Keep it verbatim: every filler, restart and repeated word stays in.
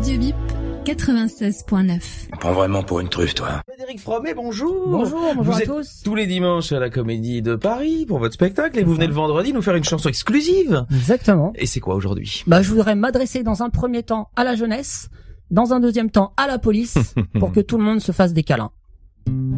Radio Bip quatre-vingt-seize point neuf. Tu me prends vraiment pour une truffe, toi. Frédéric Fromet, bonjour. Bonjour, bonjour vous à êtes tous. tous les dimanches à la Comédie de Paris pour votre spectacle et vous venez le vendredi nous faire une chanson exclusive. Exactement. Et c'est quoi aujourd'hui? Bah, je voudrais m'adresser dans un premier temps à la jeunesse, dans un deuxième temps à la police, pour que tout le monde se fasse des câlins.